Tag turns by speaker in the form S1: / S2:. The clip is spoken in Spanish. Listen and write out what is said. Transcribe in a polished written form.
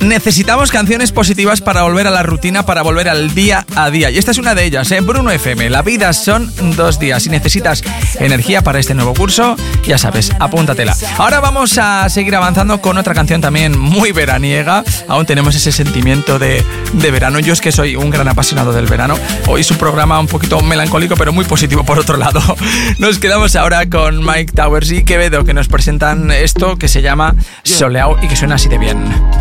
S1: Necesitamos canciones positivas para volver a la rutina, para volver al día a día. Y esta es una de ellas, Bruno FM. La vida son 2 días. Si necesitas energía para este nuevo curso, ya sabes, apúntatela. Ahora vamos a seguir avanzando con otra canción también muy veraniega. Aún tenemos ese sentimiento de verano. Yo es que soy un gran apasionado del verano. Hoy es un programa un poquito melancólico, pero muy positivo por otro lado. Nos quedamos ahora con Mike Towers y Quevedo, que nos presentan esto que se llama Soleao y que suena así de bien.